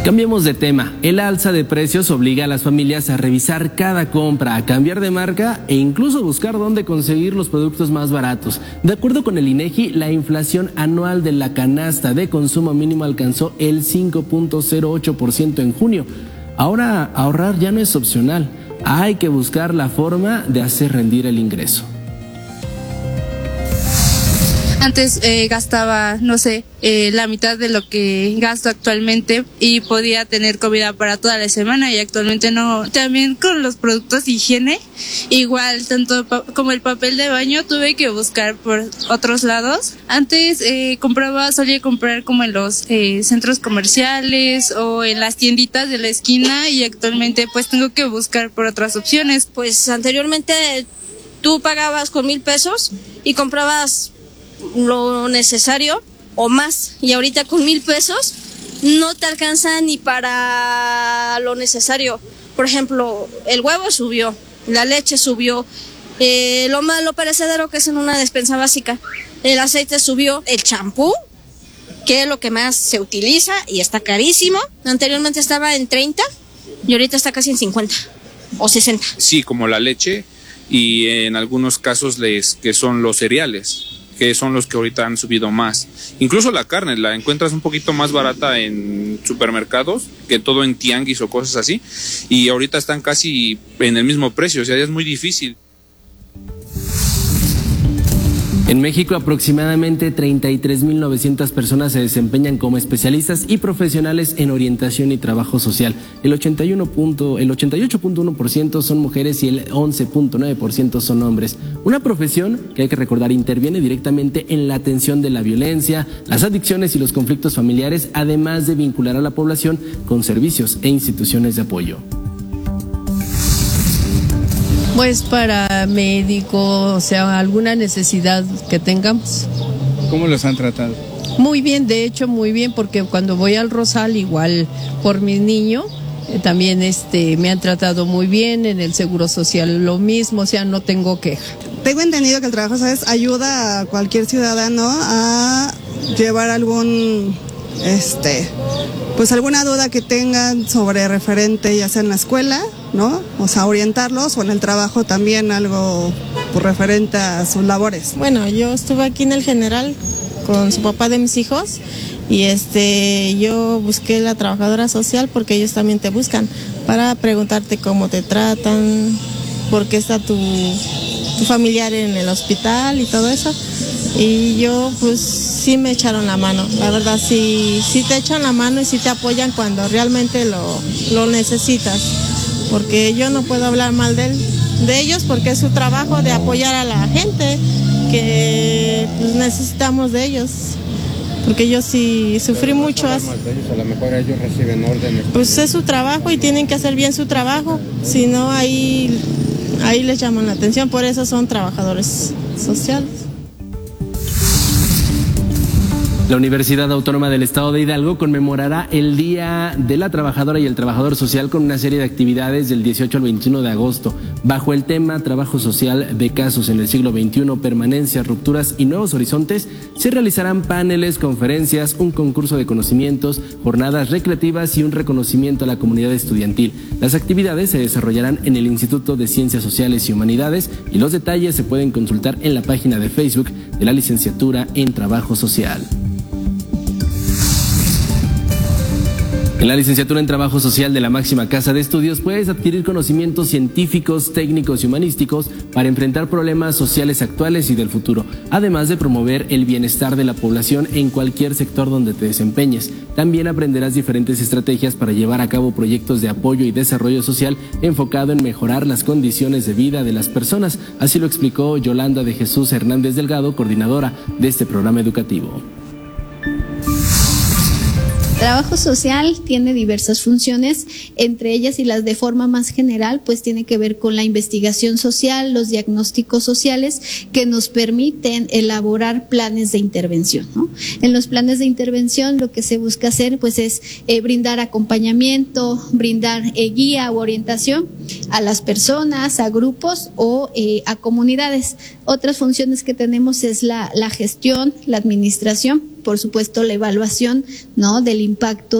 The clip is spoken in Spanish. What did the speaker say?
Cambiemos de tema. El alza de precios obliga a las familias a revisar cada compra, a cambiar de marca e incluso buscar dónde conseguir los productos más baratos. De acuerdo con el INEGI, la inflación anual de la canasta de consumo mínimo alcanzó el 5.08% en junio. Ahora ahorrar ya no es opcional. Hay que buscar la forma de hacer rendir el ingreso. Antes gastaba, no sé, la mitad de lo que gasto actualmente y podía tener comida para toda la semana y actualmente no. También con los productos de higiene, igual tanto como el papel de baño tuve que buscar por otros lados. Antes solía comprar como en los centros comerciales o en las tienditas de la esquina y actualmente pues tengo que buscar por otras opciones. Pues anteriormente tú pagabas con 1,000 pesos y comprabas lo necesario o más, y ahorita con 1,000 pesos no te alcanza ni para lo necesario. Por ejemplo, el huevo subió, la leche subió, lo perecedero que es en una despensa básica, el aceite subió, el champú, que es lo que más se utiliza y está carísimo. Anteriormente estaba en 30 y ahorita está casi en 50 o 60. Sí, como la leche y en algunos casos que son los cereales, que son los que ahorita han subido más. Incluso la carne la encuentras un poquito más barata en supermercados que todo en tianguis o cosas así, y ahorita están casi en el mismo precio, o sea, ya es muy difícil. En México, aproximadamente 33.900 personas se desempeñan como especialistas y profesionales en orientación y trabajo social. El 88.1% son mujeres y el 11.9% son hombres. Una profesión que hay que recordar interviene directamente en la atención de la violencia, las adicciones y los conflictos familiares, además de vincular a la población con servicios e instituciones de apoyo. Pues para médicos, o sea, alguna necesidad que tengamos. ¿Cómo los han tratado? Muy bien, de hecho muy bien, porque cuando voy al Rosal, igual por mi niño, también me han tratado muy bien, en el Seguro Social lo mismo, o sea, no tengo queja. Tengo entendido que el trabajo, ¿sabes?, ayuda a cualquier ciudadano a llevar alguna duda que tengan sobre referente, ya sea en la escuela, ¿no? O sea, orientarlos, o en el trabajo también algo por referente a sus labores. Bueno, yo estuve aquí en el General con su papá de mis hijos y yo busqué la trabajadora social porque ellos también te buscan para preguntarte cómo te tratan, por qué está tu familiar en el hospital y todo eso. Y yo pues sí me echaron la mano, la verdad sí te echan la mano y sí te apoyan cuando realmente lo necesitas, porque yo no puedo hablar mal de ellos porque es su trabajo de apoyar a la gente que pues, necesitamos de ellos, porque yo sí sufrí mucho. A lo mejor ellos reciben órdenes. Pues es su trabajo y tienen que hacer bien su trabajo, si no ahí les llaman la atención, por eso son trabajadores sociales. La Universidad Autónoma del Estado de Hidalgo conmemorará el Día de la Trabajadora y el Trabajador Social con una serie de actividades del 18 al 21 de agosto. Bajo el tema Trabajo Social de Casos en el siglo XXI, Permanencias, Rupturas y Nuevos Horizontes, se realizarán paneles, conferencias, un concurso de conocimientos, jornadas recreativas y un reconocimiento a la comunidad estudiantil. Las actividades se desarrollarán en el Instituto de Ciencias Sociales y Humanidades y los detalles se pueden consultar en la página de Facebook de la Licenciatura en Trabajo Social. En la Licenciatura en Trabajo Social de la máxima casa de estudios puedes adquirir conocimientos científicos, técnicos y humanísticos para enfrentar problemas sociales actuales y del futuro, además de promover el bienestar de la población en cualquier sector donde te desempeñes. También aprenderás diferentes estrategias para llevar a cabo proyectos de apoyo y desarrollo social enfocado en mejorar las condiciones de vida de las personas. Así lo explicó Yolanda de Jesús Hernández Delgado, coordinadora de este programa educativo. Trabajo social tiene diversas funciones, entre ellas y las de forma más general, pues tiene que ver con la investigación social, los diagnósticos sociales que nos permiten elaborar planes de intervención, ¿no? En los planes de intervención lo que se busca hacer pues es brindar acompañamiento, brindar guía u orientación a las personas, a grupos o a comunidades. Otras funciones que tenemos es la gestión, la administración, por supuesto la evaluación, ¿no?, del impacto